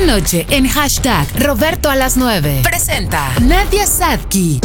noche en hashtag Roberto a las 9. Presenta Nadia Sadki.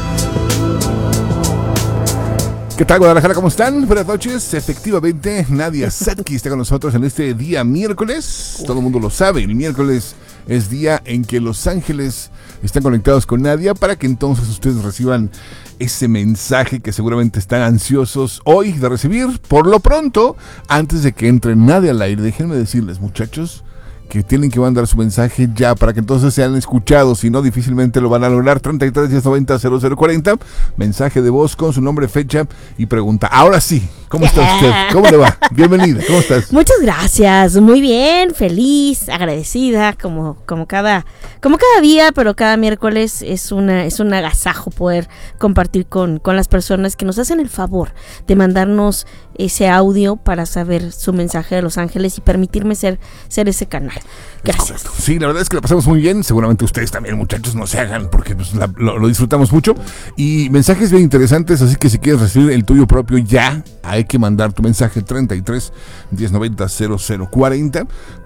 ¿Qué tal, Guadalajara? ¿Cómo están? Buenas noches. Efectivamente, Nadia Sadki está con nosotros en este día miércoles. Todo el mundo lo sabe, el miércoles es día en que Los Ángeles están conectados con Nadia para que entonces ustedes reciban ese mensaje que seguramente están ansiosos hoy de recibir. Por lo pronto, antes de que entre Nadia al aire, déjenme decirles, muchachos, que tienen que mandar su mensaje ya para que entonces sean escuchados, si no difícilmente lo van a lograr. 33 1090 0040, mensaje de voz con su nombre, fecha y pregunta. Ahora sí, ¿cómo está usted? ¿Cómo le va? Bienvenida, ¿cómo estás? Muchas gracias, muy bien, feliz, agradecida, como cada día, pero cada miércoles es un agasajo poder compartir con las personas que nos hacen el favor de mandarnos ese audio para saber su mensaje de Los Ángeles y permitirme ser ese canal. Gracias. Sí, la verdad es que la pasamos muy bien. Seguramente ustedes también, muchachos, no se hagan porque pues, lo disfrutamos mucho. Y mensajes bien interesantes, así que si quieres recibir el tuyo propio ya, hay que mandar tu mensaje 33 1090 0040,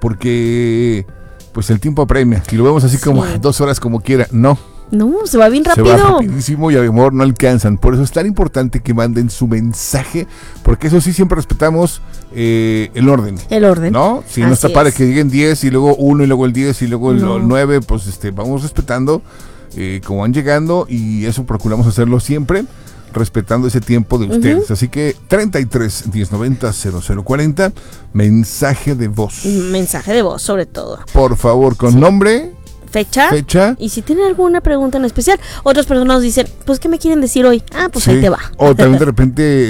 porque pues el tiempo apremia. Y lo vemos así como 2 horas como quiera. No, se va bien rápido. Se va rapidísimo y a lo mejor no alcanzan. Por eso es tan importante que manden su mensaje, porque eso sí siempre respetamos el orden. El orden. ¿No? Si no está padre que lleguen 10 y luego 1 y luego el 10 y luego el 9, pues vamos respetando como van llegando, y eso procuramos hacerlo siempre, respetando ese tiempo de ustedes. Así que 33 1090 0040, mensaje de voz. Mensaje de voz, sobre todo. Por favor, con nombre, fecha. Y si tienen alguna pregunta en especial, otras personas nos dicen, pues, ¿qué me quieren decir hoy? Pues ahí te va. O también de repente,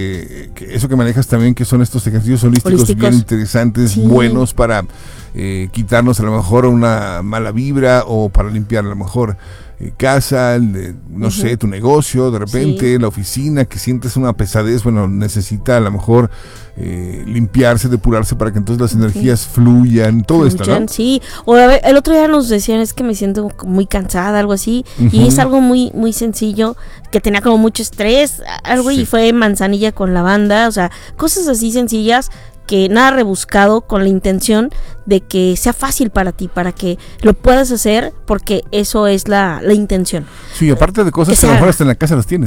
eso que manejas también, que son estos ejercicios holísticos bien interesantes, buenos para quitarnos a lo mejor una mala vibra, o para limpiar a lo mejor casa, no sé, tu negocio, de repente la oficina, que sientes una pesadez, necesita a lo mejor limpiarse, depurarse, para que entonces las energías fluyan, todo esto, ¿no? Sí, o el otro día nos decían, es que me siento muy cansada, algo así, y es algo muy, muy sencillo, que tenía como mucho estrés, y fue manzanilla con lavanda, o sea, cosas así sencillas, que nada rebuscado, con la intención de que sea fácil para ti, para que lo puedas hacer, porque eso es la intención. Sí, aparte de cosas que a lo mejor hasta en la casa las tienes.